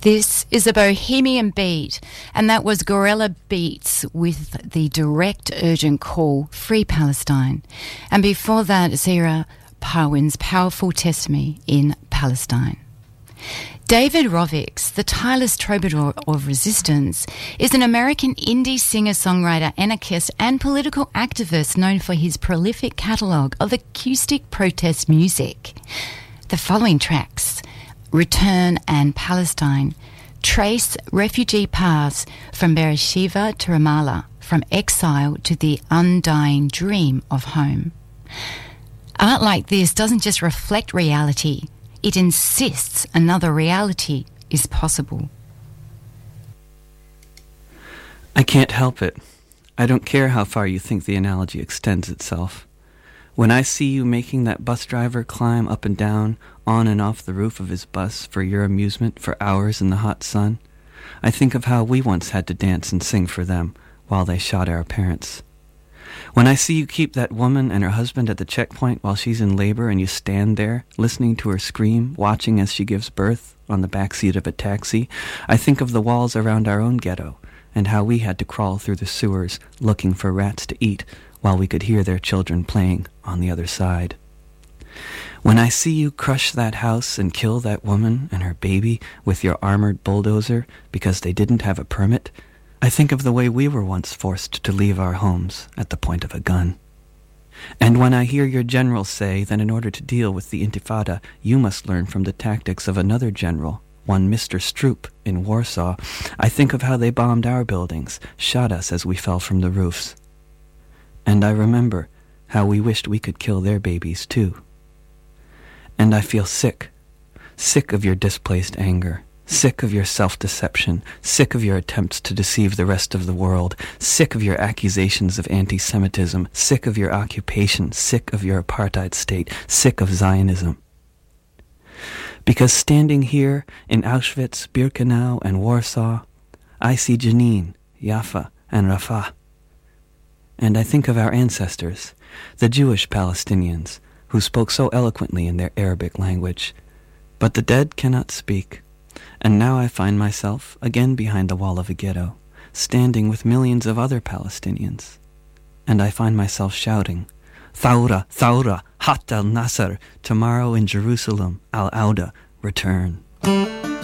This is a Bohemian beat, and that was Gorilla Beats with the direct urgent call, Free Palestine. And before that, Zira Parwin's powerful Testimony in Palestine. David Rovics, the tireless troubadour of resistance, is an American indie singer-songwriter, anarchist and political activist known for his prolific catalogue of acoustic protest music. The following tracks, Return and Palestine, trace refugee paths from Beersheba to Ramallah, from exile to the undying dream of home. Art like this doesn't just reflect reality, it insists another reality is possible. I can't help it. I don't care how far you think the analogy extends itself. When I see you making that bus driver climb up and down, on and off the roof of his bus for your amusement for hours in the hot sun, I think of how we once had to dance and sing for them while they shot our parents. When I see you keep that woman and her husband at the checkpoint while she's in labor and you stand there, listening to her scream, watching as she gives birth on the backseat of a taxi, I think of the walls around our own ghetto and how we had to crawl through the sewers looking for rats to eat while we could hear their children playing on the other side. When I see you crush that house and kill that woman and her baby with your armored bulldozer because they didn't have a permit, I think of the way we were once forced to leave our homes at the point of a gun. And when I hear your general say that in order to deal with the Intifada, you must learn from the tactics of another general, one Mr. Stroop in Warsaw, I think of how they bombed our buildings, shot us as we fell from the roofs. And I remember how we wished we could kill their babies too. And I feel sick of your displaced anger, sick of your self-deception, sick of your attempts to deceive the rest of the world, sick of your accusations of anti-Semitism, sick of your occupation, sick of your apartheid state, sick of Zionism. Because standing here in Auschwitz, Birkenau, and Warsaw, I see Jenin, Jaffa, and Rafah. And I think of our ancestors, the Jewish Palestinians, who spoke so eloquently in their Arabic language. But the dead cannot speak, and now I find myself again behind the wall of a ghetto, standing with millions of other Palestinians. And I find myself shouting, Thawra, Thawra, Hat al-Nasr, tomorrow in Jerusalem, Al-Auda, return.